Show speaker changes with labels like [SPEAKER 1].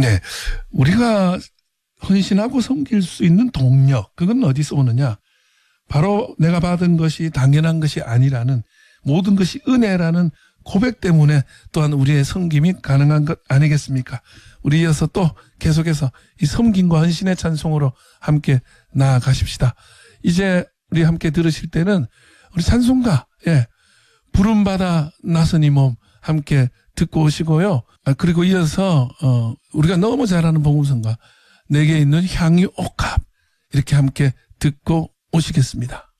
[SPEAKER 1] 네. 우리가 헌신하고 섬길 수 있는 동력, 그건 어디서 오느냐? 바로 내가 받은 것이 당연한 것이 아니라는, 모든 것이 은혜라는 고백 때문에 또한 우리의 섬김이 가능한 것 아니겠습니까? 우리 이어서 또 계속해서 이 섬김과 헌신의 찬송으로 함께 나아가십시다. 이제 우리 함께 들으실 때는 우리 찬송가, 부름받아 나선 이 몸 함께 듣고 오시고요. 그리고 이어서 우리가 너무 잘 아는 복음성가 내게 있는 향유 옥합 이렇게 함께 듣고 오시겠습니다.